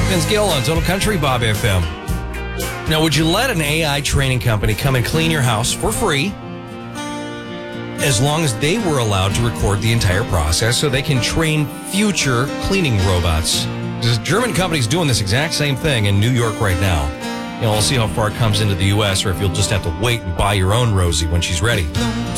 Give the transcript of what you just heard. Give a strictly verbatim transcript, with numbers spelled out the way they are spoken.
Vince Gill on Total Country Bob F M. Now, would you let an A I training company come and clean your house for free as long as they were allowed to record the entire process so they can train future cleaning robots? This German company's doing this exact same thing in New York right now. You know, we'll see how far it comes into the U S or if you'll just have to wait and buy your own Rosie when she's ready.